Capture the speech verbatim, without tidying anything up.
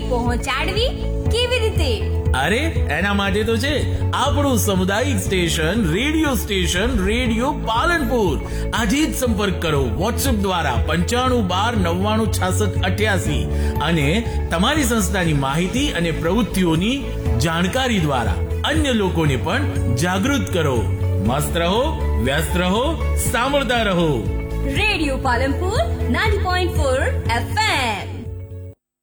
પહોંચાડવી કેવી રીતે? અરે એના માટે તો છે આપણું સામુદાયિક station radio station radio Palanpur. આજે જ સંપર્ક કરો વોટ્સએપ દ્વારા પંચાણું બાર નવ્વાણું છાસઠ અઠ્યાસી અને તમારી સંસ્થાની માહિતી અને પ્રવૃત્તિઓની જાણકારી દ્વારા અન્ય લોકોને પણ જાગૃત કરો. મસ્ત રહો, વ્યસ્ત રહો, સાંભળતા રહો. Radio Palanpur ninety point four F M.